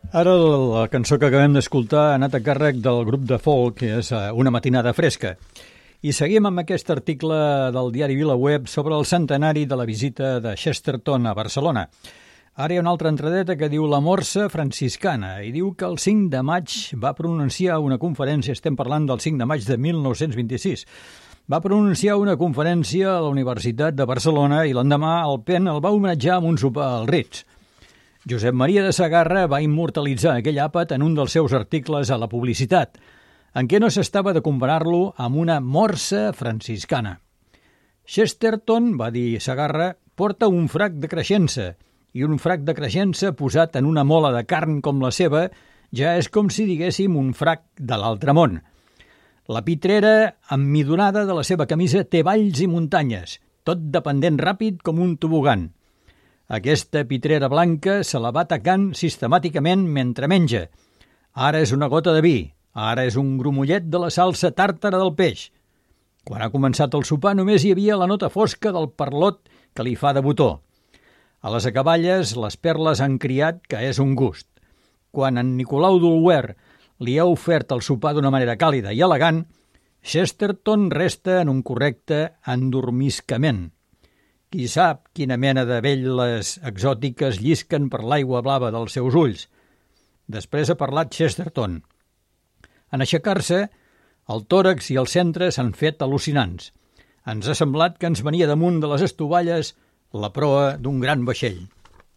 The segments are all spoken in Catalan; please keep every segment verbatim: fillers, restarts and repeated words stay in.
Ara la cançó que acabem d'escoltar ha anat a càrrec del grup de folk, que és Una matinada fresca. I seguim amb aquest article del diari VilaWeb sobre el centenari de la visita de Chesterton a Barcelona. Ara hi ha una altra entradeta que diu la morsa franciscana i diu que el cinc de maig va pronunciar una conferència, estem parlant del cinc de maig de mil nou-cents vint-i-sis, va pronunciar una conferència a la Universitat de Barcelona i l'endemà el Pen el va homenatjar amb un sopar al Ritz. Josep Maria de Sagarra va immortalitzar aquell àpat en un dels seus articles a La Publicitat, en què no s'estava de comparar-lo amb una morsa franciscana. Chesterton, va dir Sagarra, porta un frac de creixença, i un frac de creixença posat en una mola de carn com la seva ja és com si diguéssim un frac de l'altre món. La pitrera emmidonada de la seva camisa té valls i muntanyes, tot dependent ràpid com un tobogan. Aquesta pitrera blanca se la va tacant sistemàticament mentre menja. Ara és una gota de vi, ara és un grumollet de la salsa tàrtara del peix. Quan ha començat el sopar només hi havia la nota fosca del parlot que li fa de botó. A les acaballes les perles han criat que és un gust. Quan en Nicolau d'Olwer li ha ofert el sopar d'una manera càlida i elegant, Chesterton resta en un correcte endormiscament. Qui sap quina mena de veles exòtiques llisquen per l'aigua blava dels seus ulls. Després ha parlat Chesterton. En aixecar-se, el tòrax i el centre s'han fet al·lucinants. Ens ha semblat que ens venia damunt de les estovalles la proa d'un gran vaixell.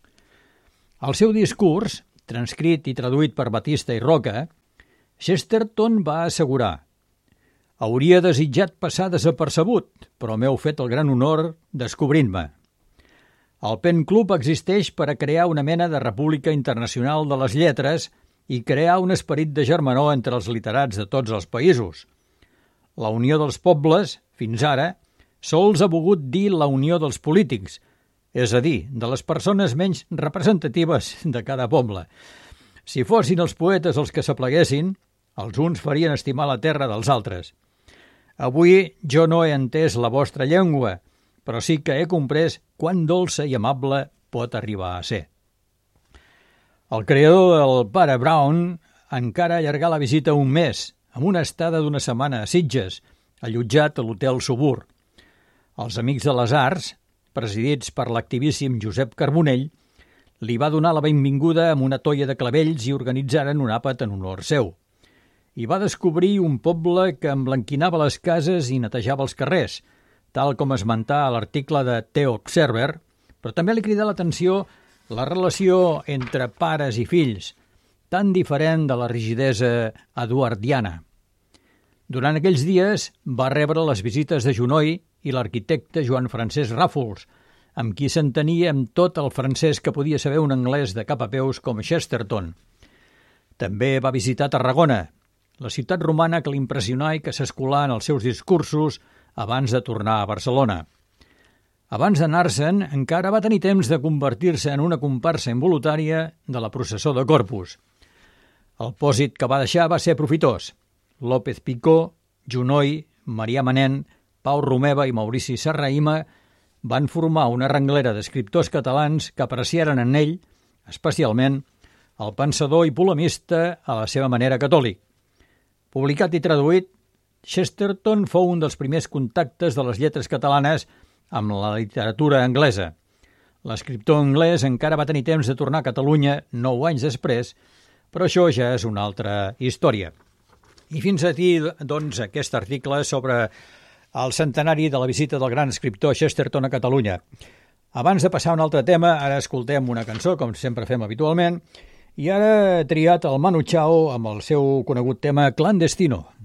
Al seu discurs, transcrit i traduït per Batista i Roca, Chesterton va assegurar: «Hauria desitjat passar desapercebut, però m'heu fet el gran honor descobrint-me. El Pen Club existeix per a crear una mena de república internacional de les lletres i crear un esperit de germanor entre els literats de tots els països. La unió dels pobles, fins ara, sols ha volgut dir la unió dels polítics, és a dir, de les persones menys representatives de cada poble. Si fossin els poetes els que s'apleguessin, els uns farien estimar la terra dels altres. Avui jo no he entès la vostra llengua, però sí que he comprès quant dolça i amable pot arribar a ser». El creador del Pare Brown encara allargà la visita un mes, amb una estada d'una setmana a Sitges, allotjat a l'Hotel Subur. Els Amics de les Arts, presidits per l'activíssim Josep Carbonell, li va donar la benvinguda amb una toia de clavells i organitzaren un àpat en honor seu. I va descobrir un poble que emblanquinava les cases i netejava els carrers, tal com esmentà a l'article de The Observer, però també li cridà l'atenció la relació entre pares i fills, tan diferent de la rigidesa eduardiana. Durant aquells dies va rebre les visites de Junoy i l'arquitecte Joan Francesc Ràfols, amb qui s'entenia amb tot el francès que podia saber un anglès de cap a peus com Chesterton. També va visitar Tarragona, la ciutat romana que l'impressionà i que s'escolà en els seus discursos abans de tornar a Barcelona. Abans d'anar-se'n, encara va tenir temps de convertir-se en una comparsa involuntària de la processó de Corpus. El pòsit que va deixar va ser profitós. López Picó, Junoy, Marià Manent, Pau Romeva i Maurici Serrahima van formar una renglera d'escriptors catalans que apreciaren en ell, especialment, el pensador i polemista a la seva manera catòlic. Publicat i traduït, Chesterton fou un dels primers contactes de les lletres catalanes amb la literatura anglesa. L'escriptor anglès encara va tenir temps de tornar a Catalunya nou anys després, però això ja és una altra història. I fins aquí, doncs, aquest article sobre el centenari de la visita del gran escriptor Chesterton a Catalunya. Abans de passar a un altre tema, ara escoltem una cançó, com sempre fem habitualment, i ara he triat el Manu Chao amb el seu conegut tema Clandestino.